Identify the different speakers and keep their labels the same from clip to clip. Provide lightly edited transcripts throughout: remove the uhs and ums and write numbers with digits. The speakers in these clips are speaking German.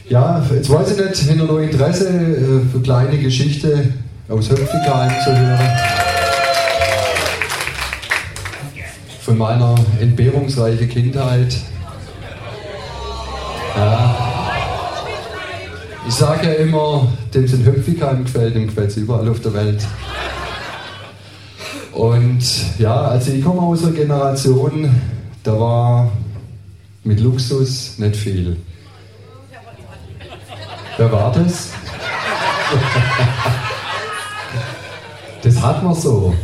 Speaker 1: Ja, jetzt weiß ich nicht, hätte noch Interesse für kleine Geschichte aus Höpfigheim zu hören. Von meiner entbehrungsreichen Kindheit. Ja. Ich sage ja immer, dem es in Höpfigheim gefällt, dem gefällt es überall auf der Welt. Und ja, also ich komme aus einer Generation, da war mit Luxus nicht viel. Wer war das? Das hat man so.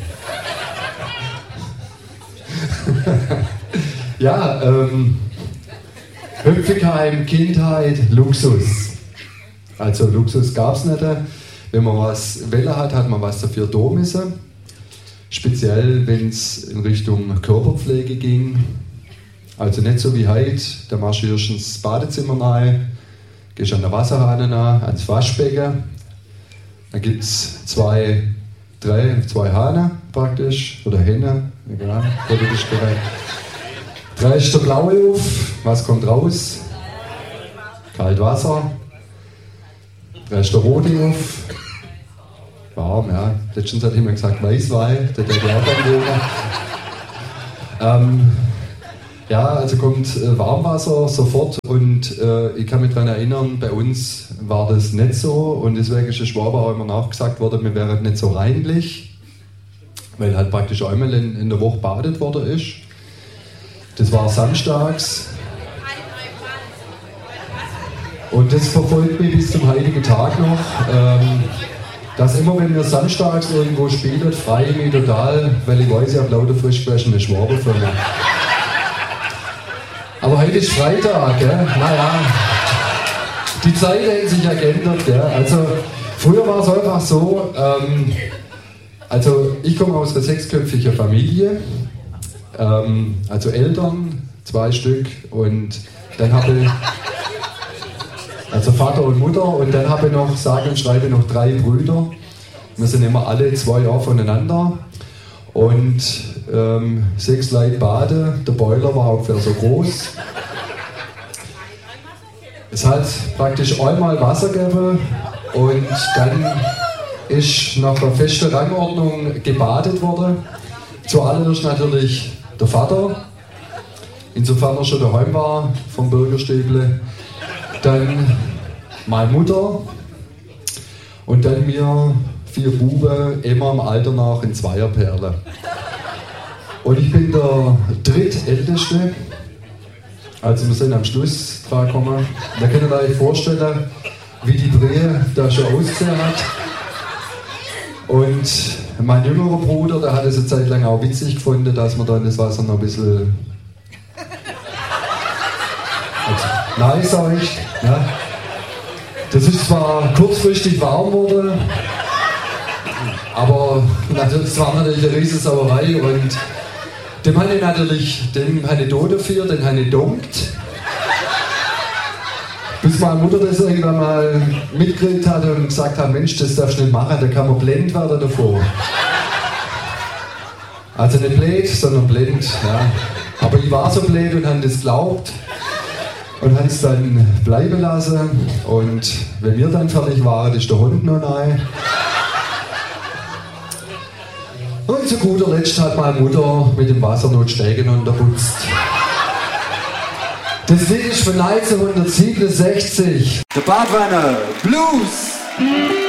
Speaker 1: Ja, Höpfigheim, Kindheit, Luxus. Also Luxus gab es nicht. Wenn man was wählen hat man was dafür da müssen. Speziell, wenn es in Richtung Körperpflege ging. Also nicht so wie heute, da marschierst du ins Badezimmer rein, gehst an der Wasserhahn an, ans Waschbecken. Dann gibt es zwei Hahn praktisch, oder Hähne, egal, politisch korrekt. Drehst der blaue auf, was kommt raus? Kalt Wasser. Drehst der rote auf. Warm, ja. Letztens hat jemand gesagt Weißwein, der denkt auch dann ja, also kommt Warmwasser sofort und ich kann mich daran erinnern, bei uns war das nicht so und deswegen ist der Schwaber auch immer nachgesagt worden, wir wären nicht so reinlich, weil halt praktisch einmal in der Woche badet worden ist. Das war samstags. Und das verfolgt mich bis zum heutigen Tag noch. Dass immer, wenn wir samstags irgendwo spielen, freue ich mich total, weil ich weiß, ich habe lauter frisch gewaschene Schwaber für mich. Aber heute ist Freitag, gell? Naja, die Zeiten haben sich ja geändert. Gell? Also, früher war es einfach so, also ich komme aus einer 6-köpfigen Familie, also Eltern, 2 Stück und dann habe ich, also Vater und Mutter und dann habe ich noch, sage und schreibe, noch 3 Brüder. Wir sind immer alle 2 Jahre voneinander und 6 Leute baden, der Boiler war ungefähr so groß. Es hat praktisch einmal Wasser gegeben und dann ist nach einer festen Rangordnung gebadet worden. Zuallererst natürlich der Vater, insofern er schon daheim war vom Bürgerstäble. Dann meine Mutter und dann wir 4 Buben, immer im Alter nach in Zweierperle. Und ich bin der drittälteste, also wir sind am Schluss dran gekommen. Da könnt ihr euch vorstellen, wie die Drehe da schon ausgesehen hat. Und mein jüngerer Bruder, der hat es eine Zeit lang auch witzig gefunden, dass man dann das Wasser noch ein bisschen nein, sag ich. Ja. Das ist zwar kurzfristig warm geworden, aber es war natürlich eine riesige Sauerei und dem habe ich natürlich, den habe ich da dafür, den habe ich gedumpt. Bis meine Mutter das irgendwann mal mitgekriegt hat und gesagt hat, Mensch, das darfst du nicht machen, da kann man blind werden davor. Also nicht blöd, sondern blind. Ja. Aber ich war so blöd und habe das geglaubt. Und habe es dann bleiben lassen. Und wenn wir dann fertig waren, ist der Hund noch rein. Und zu guter Letzt hat meine Mutter mit dem Wasser noch die Stegen unterputzt. Das Lied ist von 1967. Der Badwanner Blues.